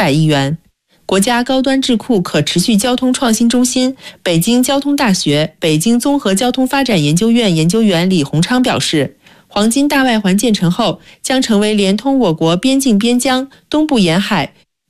400亿元。国家高端智库可持续交通创新中心、北京交通大学、北京综合交通发展研究院研究员李洪昌表示，黄金大外环建成后，将成为连通我国边境边疆、东部沿海、